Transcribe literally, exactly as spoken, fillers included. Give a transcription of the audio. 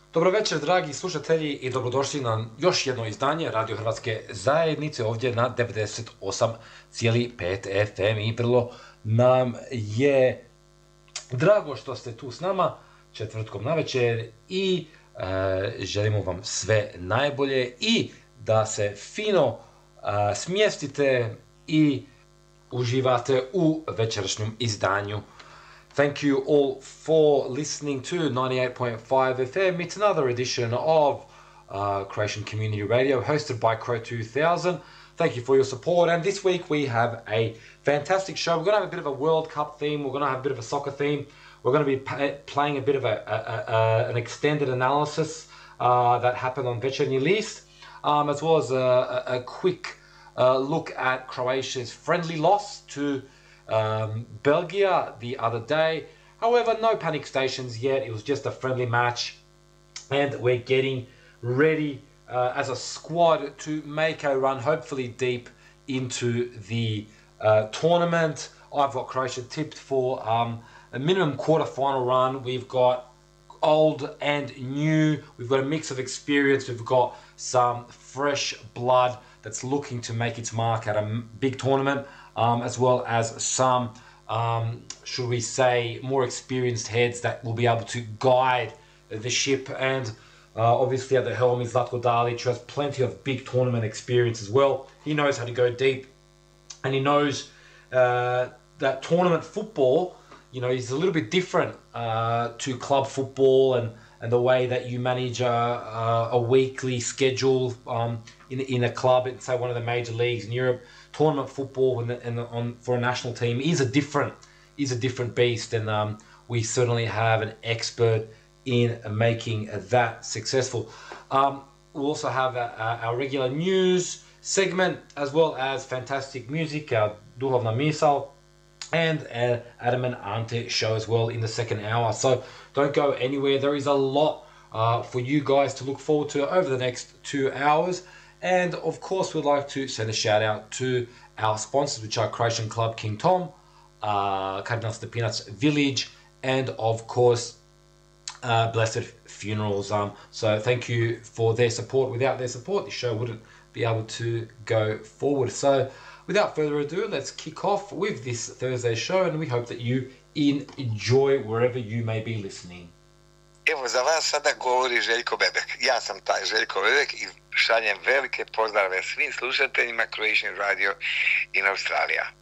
Dobro večer, dragi slušatelji, i dobrodošli na još jedno izdanje Radio Hrvatske zajednice ovdje na devedeset osam zarez pet F M i vrlo nam je drago što ste tu s nama četvrtkom navečer i e, želimo vam sve najbolje i da se fino e, smjestite i uživate u večerašnjem izdanju. Thank you all for listening to ninety-eight point five F M. It's another edition of uh, Croatian Community Radio hosted by Crow two thousand. Thank you for your support. And this week we have a fantastic show. We're going to have a bit of a World Cup theme. We're going to have a bit of a soccer theme. We're going to be pa- playing a bit of a, a, a, an extended analysis uh, that happened on Večernji List, um, as well as a, a, a quick uh, look at Croatia's friendly loss to Um, Belgium the other day. However, no panic stations yet. It was just a friendly match, and we're getting ready uh, as a squad to make a run, hopefully deep into the uh, tournament. I've got Croatia tipped for um, a minimum quarter-final run. We've got old and new. We've got a mix of experience. We've got some fresh blood that's looking to make its mark at a big tournament. Um, as well as some, um, should we say, more experienced heads that will be able to guide the ship. And uh, obviously at the helm is Zlatko Dalic, who has plenty of big tournament experience as well. He knows how to go deep, and he knows uh, that tournament football, you know, is a little bit different uh, to club football and, and the way that you manage a, a, a weekly schedule um, in, in a club, in, say, one of the major leagues in Europe. Tournament football and, and on for a national team is a different is a different beast, and um, we certainly have an expert in making that successful. Um, we'll also have a, a, our regular news segment, as well as fantastic music, our Duhovna Misal, and an Adam and Ante show as well in the second hour. So don't go anywhere. There is a lot uh, for you guys to look forward to over the next two hours. And of course, we'd like to send a shout out to our sponsors, which are Croatian Club King Tom, uh, Kardinal Stepinac Village, and of course, uh, Blessed Funerals. Um, so thank you for their support. Without their support, the show wouldn't be able to go forward. So without further ado, let's kick off with this Thursday show, and we hope that you enjoy wherever you may be listening. Evo, za vas sada govori Željko Bebek. Ja sam taj Željko Bebek i šaljem velike pozdrave svim slušateljima Croatian Radio in Australija.